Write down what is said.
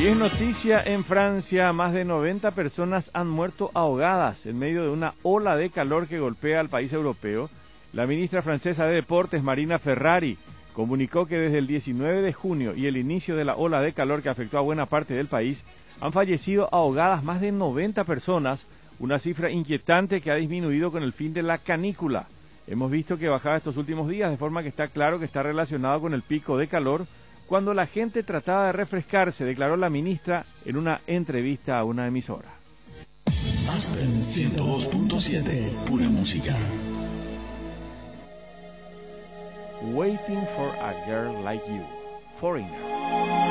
Y es noticia en Francia, más de 90 personas han muerto ahogadas en medio de una ola de calor que golpea al país europeo. La ministra francesa de Deportes, Marina Ferrari, comunicó que desde el 19 de junio y el inicio de la ola de calor que afectó a buena parte del país, han fallecido ahogadas más de 90 personas, una cifra inquietante que ha disminuido con el fin de la canícula. Hemos visto que bajaba estos últimos días, de forma que está claro que está relacionado con el pico de calor, cuando la gente trataba de refrescarse, declaró la ministra en una entrevista a una emisora. Aspen 102.7, pura música. Waiting for a Girl Like You, Foreigner.